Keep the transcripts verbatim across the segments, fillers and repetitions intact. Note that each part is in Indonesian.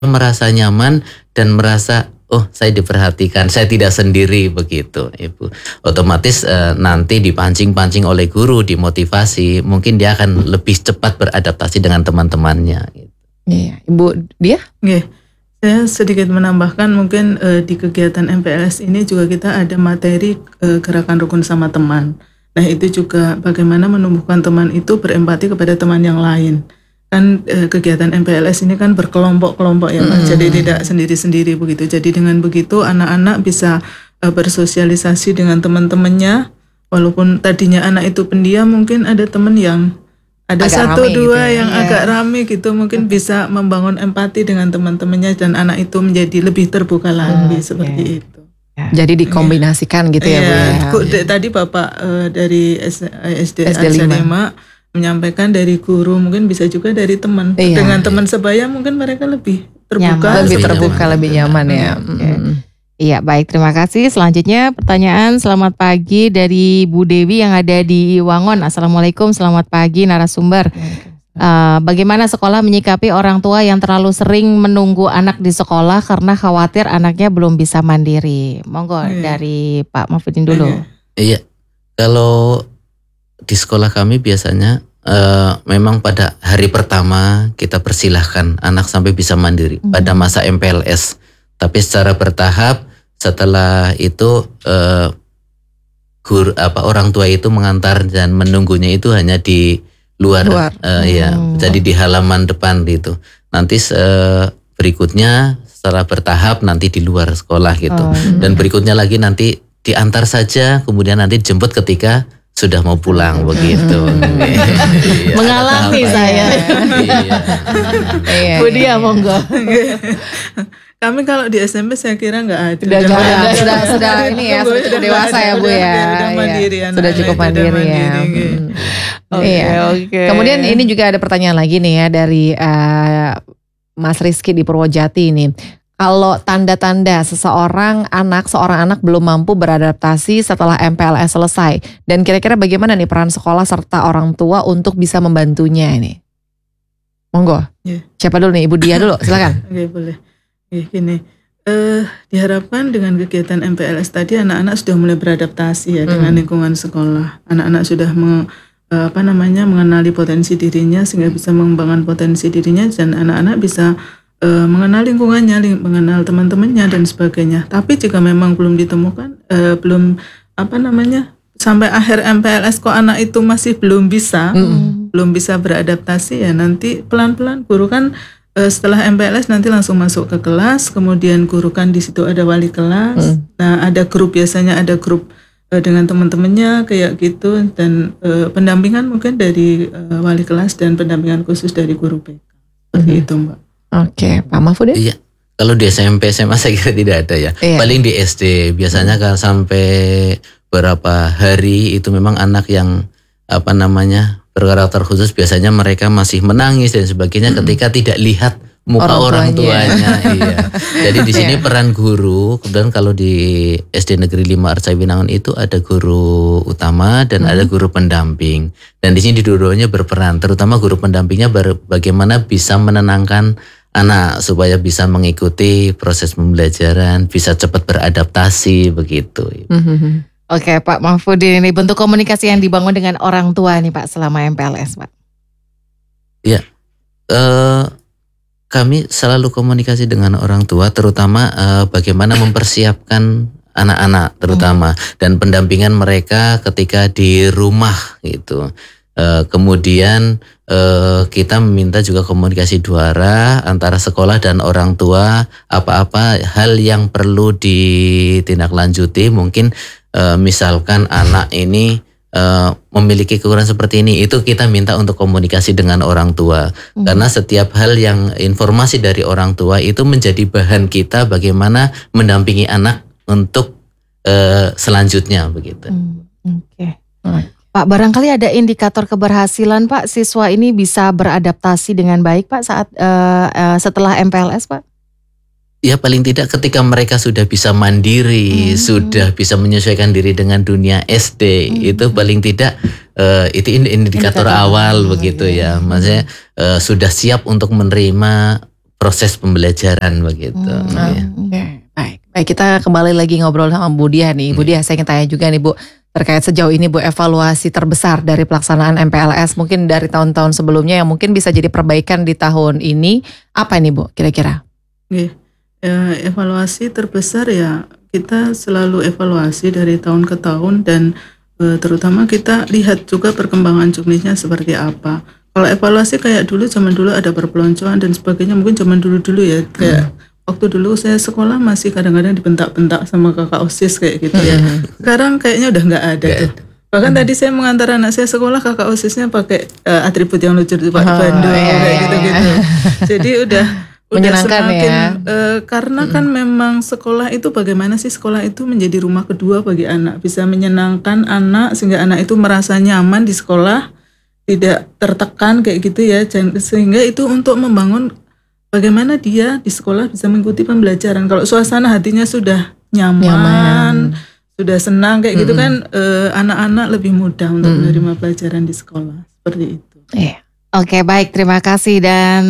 merasa nyaman dan merasa oh saya diperhatikan, saya tidak sendiri begitu Ibu. Otomatis e, nanti dipancing-pancing oleh guru, dimotivasi, mungkin dia akan lebih cepat beradaptasi dengan teman-temannya. Iya, Ibu dia? Iya, saya sedikit menambahkan mungkin e, di kegiatan M P L S ini juga kita ada materi e, gerakan rukun sama teman. Nah itu juga bagaimana menumbuhkan teman itu berempati kepada teman yang lain. Kan e, kegiatan M P L S ini kan berkelompok-kelompok ya Pak, mm. jadi tidak sendiri-sendiri begitu. Jadi dengan begitu anak-anak bisa e, bersosialisasi dengan teman-temannya, walaupun tadinya anak itu pendiam, mungkin ada teman yang ada agak satu dua gitu, yang ya. agak rame gitu, mungkin okay. bisa membangun empati dengan teman-temannya dan anak itu menjadi lebih terbuka lagi hmm, seperti okay. itu. Ya. Jadi dikombinasikan gitu ya, ya Bu ya. Tadi Bapak e, dari S D lima menyampaikan dari guru, mungkin bisa juga dari teman. Iya, dengan teman iya. sebaya mungkin mereka lebih terbuka, nyaman, lebih terbuka, nyaman. lebih nyaman ya. Hmm. Okay. Iya, baik, terima kasih. Selanjutnya pertanyaan selamat pagi dari Bu Dewi yang ada di Wangon. Assalamualaikum, selamat pagi narasumber. Uh, bagaimana sekolah menyikapi orang tua yang terlalu sering menunggu anak di sekolah karena khawatir anaknya belum bisa mandiri? Monggo iya. dari Pak Mahfudin dulu. Iya, kalau di sekolah kami biasanya uh, memang pada hari pertama kita persilahkan anak sampai bisa mandiri mm-hmm. pada masa M P L S. Tapi secara bertahap setelah itu uh, gur, apa, orang tua itu mengantar dan menunggunya itu hanya di luar, luar. Uh, hmm. ya, jadi di halaman depan gitu. Nanti uh, berikutnya setelah bertahap nanti di luar sekolah gitu. Oh, dan berikutnya lagi nanti diantar saja, kemudian nanti dijemput ketika sudah mau pulang begitu. Iya, mengalami saya. Iya. Bu Dia monggo. Kami kalau di S M P saya kira nggak ada. Sudah, sudah, sudah, sudah, sudah ini ya, sudah cukup dewasa ya Bu ya. Sudah mandiri ya. Sudah cukup mandiri ya. Oke, oke. Kemudian ini juga ada pertanyaan lagi nih ya dari uh, Mas Rizky di Purwojati ini. Kalau tanda-tanda seseorang anak, seorang anak belum mampu beradaptasi setelah M P L S selesai. Dan kira-kira bagaimana nih peran sekolah serta orang tua untuk bisa membantunya ini? Monggo. Yeah. Siapa dulu nih? Ibu Dia dulu, silakan. Oke, okay, boleh. Oke, gini. Uh, diharapkan dengan kegiatan M P L S tadi anak-anak sudah mulai beradaptasi ya hmm. dengan lingkungan sekolah. Anak-anak sudah me, uh, apa namanya mengenali potensi dirinya sehingga bisa mengembangkan potensi dirinya dan anak-anak bisa Uh, mengenal lingkungannya, ling- mengenal teman-temannya dan sebagainya. Tapi jika memang belum ditemukan, uh, belum apa namanya sampai akhir M P L S kok anak itu masih belum bisa, mm. belum bisa beradaptasi ya nanti pelan-pelan guru kan uh, setelah M P L S nanti langsung masuk ke kelas, kemudian guru kan di situ ada wali kelas, mm. nah ada grup biasanya ada grup uh, dengan teman-temannya kayak gitu dan uh, pendampingan mungkin dari uh, wali kelas dan pendampingan khusus dari guru B K. Seperti mm. itu Mbak. Oke, Pak Mahfud ya? Iya, kalau di S M P, S M A saya kira tidak ada ya. Iya. Paling di S D, biasanya kan sampai beberapa hari itu memang anak yang apa namanya berkarakter khusus biasanya mereka masih menangis dan sebagainya hmm. ketika tidak lihat muka orang, orang tuanya. Iya. Jadi di sini yeah. peran guru, kemudian kalau di S D Negeri lima Arca Winangun itu ada guru utama dan hmm. ada guru pendamping. Dan di sini dua-duanya berperan, terutama guru pendampingnya bagaimana bisa menenangkan anak supaya bisa mengikuti proses pembelajaran, bisa cepat beradaptasi begitu. Mm-hmm. Oke, Pak Mahfudin, ini bentuk komunikasi yang dibangun dengan orang tua nih Pak selama M P L S Pak. Ya, uh, kami selalu komunikasi dengan orang tua, terutama uh, bagaimana mempersiapkan anak-anak terutama mm. dan pendampingan mereka ketika di rumah gitu. Uh, kemudian uh, kita meminta juga komunikasi dua arah antara sekolah dan orang tua, apa-apa hal yang perlu ditindaklanjuti mungkin uh, misalkan anak ini uh, memiliki kekurangan seperti ini, itu kita minta untuk komunikasi dengan orang tua hmm. karena setiap hal yang informasi dari orang tua itu menjadi bahan kita bagaimana mendampingi anak untuk uh, selanjutnya begitu. Hmm. Oke. Okay. Pak, barangkali ada indikator keberhasilan Pak siswa ini bisa beradaptasi dengan baik Pak saat uh, uh, setelah M P L S Pak? Ya paling tidak ketika mereka sudah bisa mandiri, hmm. sudah bisa menyesuaikan diri dengan dunia S D, hmm. itu paling tidak uh, itu indikator, indikator awal begitu ya. ya. Maksudnya uh, sudah siap untuk menerima proses pembelajaran begitu. Hmm, ya. Okay. Baik, baik kita kembali lagi ngobrol sama Bu Diah nih. Bu Diah, saya ingin tanya juga nih Bu, terkait sejauh ini Bu, evaluasi terbesar dari pelaksanaan M P L S mungkin dari tahun-tahun sebelumnya yang mungkin bisa jadi perbaikan di tahun ini, apa nih Bu kira-kira? Oke, ya, evaluasi terbesar ya kita selalu evaluasi dari tahun ke tahun dan e, terutama kita lihat juga perkembangan juknisnya seperti apa. Kalau evaluasi kayak dulu, zaman dulu ada perpeloncoan dan sebagainya, mungkin zaman dulu-dulu ya kayak hmm. waktu dulu saya sekolah masih kadang-kadang dibentak-bentak sama kakak OSIS kayak gitu ya. Sekarang kayaknya udah nggak ada tuh. Bahkan hmm. tadi saya mengantar anak saya sekolah, kakak OSISnya pakai uh, atribut yang lucu, Pak oh, Bandung iya, kayak gitu-gitu. Jadi udah udah semakin ya. uh, karena hmm. kan memang sekolah itu bagaimana sih, sekolah itu menjadi rumah kedua bagi anak, bisa menyenangkan anak sehingga anak itu merasa nyaman di sekolah, tidak tertekan kayak gitu ya, sehingga itu untuk membangun bagaimana dia di sekolah bisa mengikuti pembelajaran. Kalau suasana hatinya sudah nyaman, nyaman. sudah senang kayak mm-hmm. gitu kan, eh, anak-anak lebih mudah untuk mm-hmm. menerima pelajaran di sekolah seperti itu. Iya. Oke, baik, terima kasih dan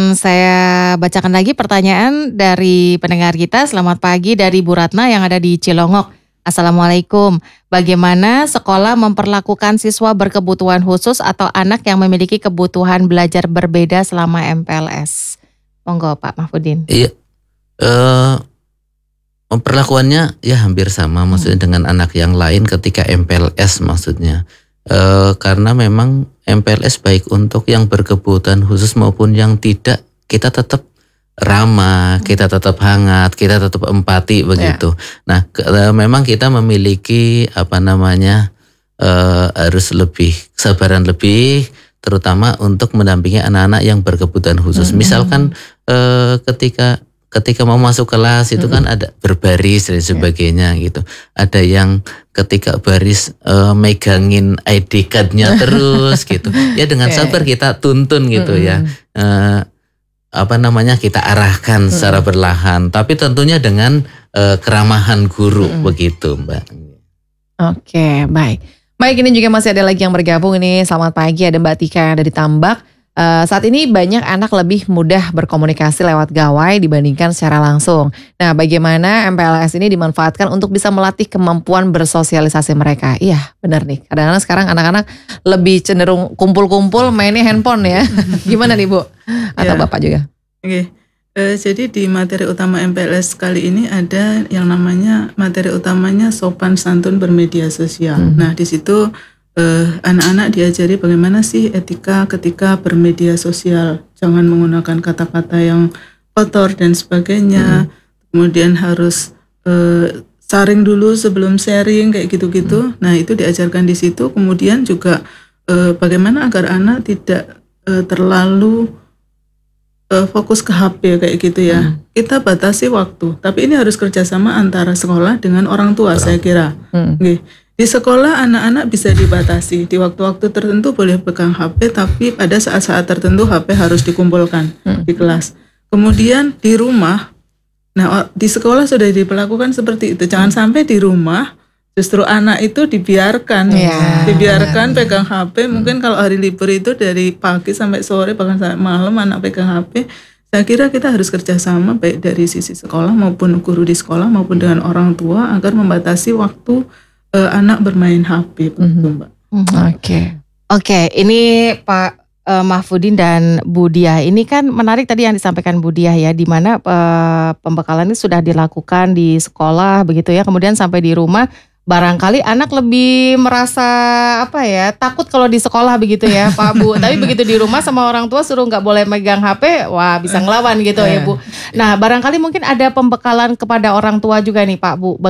saya bacakan lagi pertanyaan dari pendengar kita. Selamat pagi dari Bu Ratna yang ada di Cilongok. Assalamualaikum. Bagaimana sekolah memperlakukan siswa berkebutuhan khusus atau anak yang memiliki kebutuhan belajar berbeda selama M P L S? Monggo Pak Mahfudin. Iya, uh, memperlakuannya ya hampir sama maksudnya hmm. dengan anak yang lain ketika M P L S maksudnya. Uh, karena memang M P L S baik untuk yang berkebutuhan khusus maupun yang tidak, kita tetap ramah, kita tetap hangat, kita tetap empati begitu. Yeah. Nah, ke, uh, memang kita memiliki apa namanya uh, harus lebih kesabaran lebih, terutama untuk mendampingi anak-anak yang berkebutuhan khusus. Mm-hmm. Misalkan uh, ketika ketika mau masuk kelas itu mm-hmm. kan ada berbaris dan sebagainya yeah. gitu. Ada yang ketika baris uh, megangin I D card-nya terus gitu. Ya dengan yeah. sabar kita tuntun gitu mm-hmm. ya. Uh, apa namanya kita arahkan mm-hmm. secara perlahan, tapi tentunya dengan uh, keramahan guru mm-hmm. begitu, Mbak. Oke, baik. Baik, ini juga masih ada lagi yang bergabung ini. Selamat pagi, ada Mbak Tika yang ada di Tambak. Uh, saat ini banyak anak lebih mudah berkomunikasi lewat gawai dibandingkan secara langsung. Nah, bagaimana M P L S ini dimanfaatkan untuk bisa melatih kemampuan bersosialisasi mereka? Iya, benar nih. Kadang-kadang sekarang anak-anak lebih cenderung kumpul-kumpul mainnya handphone ya. Gimana nih Bu? Atau ya. Bapak juga? Oke. Okay. Uh, jadi di materi utama M P L S kali ini ada yang namanya materi utamanya sopan santun bermedia sosial. Hmm. Nah, di situ Uh, anak-anak diajari bagaimana sih etika ketika bermedia sosial, jangan menggunakan kata-kata yang kotor dan sebagainya. Hmm. Kemudian harus uh, saring dulu sebelum sharing kayak gitu-gitu. Hmm. Nah, itu diajarkan di situ. Kemudian juga uh, bagaimana agar anak tidak uh, terlalu uh, fokus ke H P kayak gitu ya. Hmm. Kita batasi waktu, tapi ini harus kerjasama antara sekolah dengan orang tua orang. Saya kira. Hmm. Okay. Di sekolah anak-anak bisa dibatasi, di waktu-waktu tertentu boleh pegang H P, tapi pada saat-saat tertentu H P harus dikumpulkan hmm. di kelas. Kemudian di rumah, nah di sekolah sudah diperlakukan seperti itu. Jangan sampai di rumah justru anak itu dibiarkan, yeah. dibiarkan pegang H P. Mungkin kalau hari libur itu dari pagi sampai sore, bahkan sampai malam anak pegang H P. Saya kira kita harus kerjasama baik dari sisi sekolah maupun guru di sekolah maupun dengan orang tua agar membatasi waktu Uh, anak bermain H P, begitu mm-hmm. Mbak. Oke, mm-hmm. oke. Okay. Okay, ini Pak uh, Mahfudin dan Bu Diah, ini kan menarik tadi yang disampaikan Bu Diah ya, di mana uh, pembekalan ini sudah dilakukan di sekolah begitu ya, kemudian sampai di rumah. Barangkali anak lebih merasa apa ya, takut kalau di sekolah begitu ya Pak Bu. Tapi begitu di rumah sama orang tua suruh nggak boleh megang H P, wah bisa ngelawan gitu ya Bu. Nah barangkali mungkin ada pembekalan kepada orang tua juga nih Pak Bu.